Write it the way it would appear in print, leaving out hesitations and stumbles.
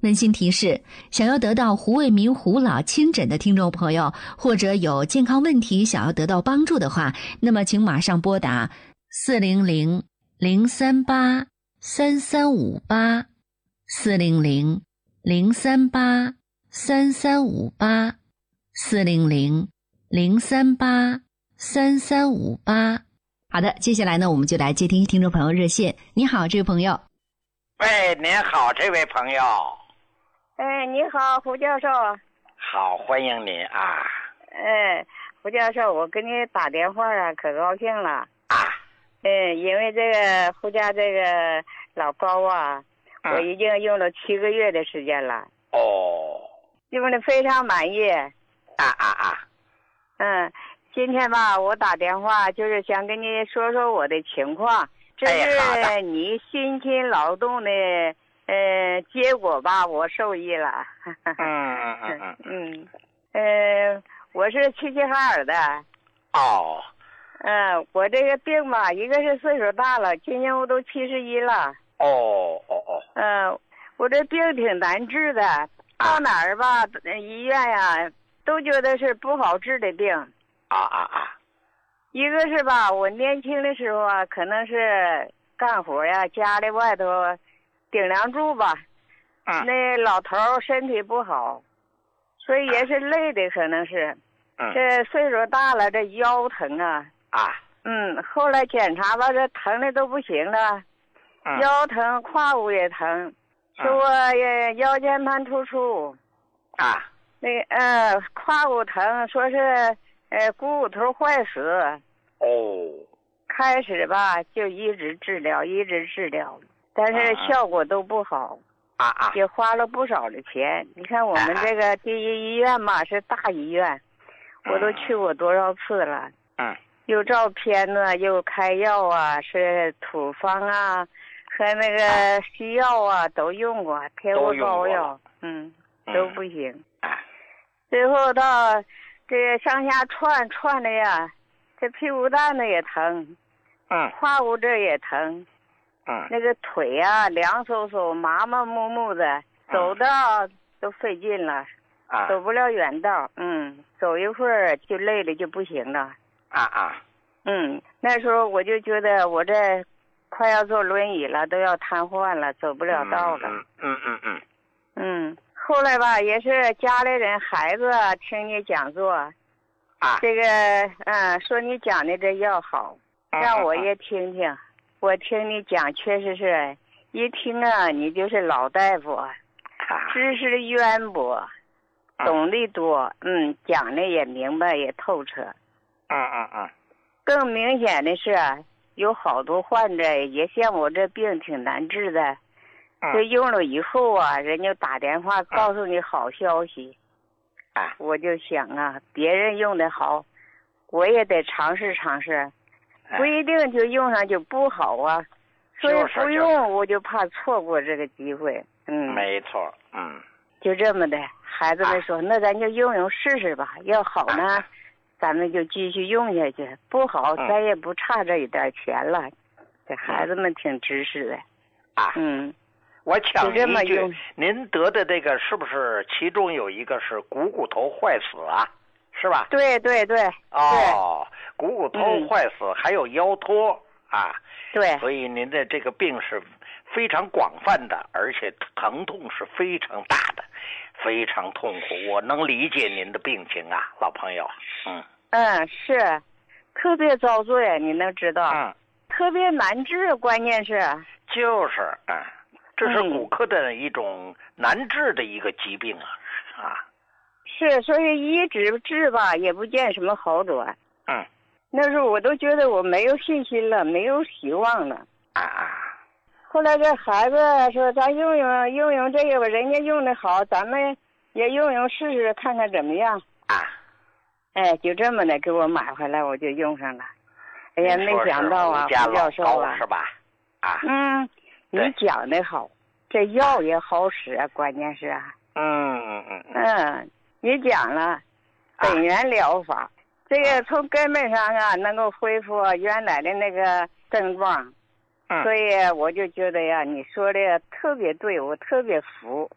温馨提示：想要得到胡卫民胡老亲诊的听众朋友，或者有健康问题想要得到帮助的话，那么请马上拨打400-038-3358 400-038-3358 400-038-3358。好的，接下来呢，我们就来接听听众朋友热线。你好，这位朋友。 喂，您好，这位朋友。 哎，你好，胡教授。 好，欢迎您啊。 哎，胡教授，我给你打电话啊，可高兴了啊。因为这个胡家这个老膏啊，我已经用了7个月的时间了。 哦。 用的非常满意。今天吧，我打电话就是想跟你说说我的情况，这是你辛勤劳动的结果吧，我受益了。我是齐齐哈尔的。 哦。 我这个病吧，一个是岁数大了，今年我都71了。我这病挺难治的，到哪儿吧，医院呀，都觉得是不好治的病。一个是吧，我年轻的时候啊，可能是干活呀，家里外头顶梁柱吧，那老头身体不好，所以也是累的，可能是。这岁数大了，这腰疼啊。后来检查吧，这疼的都不行了，腰疼，胯骨也疼，说我腰间盘突出。胯骨疼，说是股骨头坏死。开始吧就一直治疗，但是效果都不好。也花了不少的钱。你看我们这个第一医院嘛，是大医院，我都去过多少次了。又照片呢，又开药啊，是土方啊和那个西药啊都用过，贴过膏药，都不行。最后到这上下串的呀，这屁股蛋子也疼，胯骨这也疼，那个腿啊凉飕飕麻麻木木的，走道都费劲了，走不了远道，走一会儿就累了就不行了。那时候我就觉得我这快要坐轮椅了，都要瘫痪了，走不了道了。后来吧，也是家里人孩子听你讲座，这个说你讲的这药好，让我也听听。我听你讲，确实是一听啊，你就是老大夫，知识渊博，懂得多，讲的也明白也透彻。更明显的是，有好多患者也像我这病挺难治的，这用了以后啊，人家打电话告诉你好消息，我就想啊，别人用的好，我也得尝试尝试，不一定就用上就不好啊，所以不用我就怕错过这个机会。 没错， 就这么的，孩子们说，那咱就用试试吧，要好呢。咱们就继续用下去，不好咱也不差这一点钱了。这孩子们挺知识的。 我抢一句，您得的这个是不是其中有一个是股骨头坏死啊？是吧？ 对。 股骨头坏死，还有腰托啊。 对。 所以您的这个病是非常广泛的，而且疼痛是非常大的。非常痛苦，我能理解您的病情啊，老朋友。 是，特别遭罪，你能知道？特别难治，关键是。 就是，这是骨科的一种难治的一个疾病啊。 是，所以一直治吧，也不见什么好转。那时候我都觉得我没有信心了，没有希望了。后来这孩子说，咱用用这个吧，人家用的好，咱们也用试试看看怎么样。就这么的给我买回来，我就用上了。哎呀，没想到啊，胡教授啊， 是吧？ 你讲的好，这药也好使啊，关键是你讲了本源疗法，这个从根本上啊能够恢复原来的那个症状。所以我就觉得呀，你说的特别对，我特别服。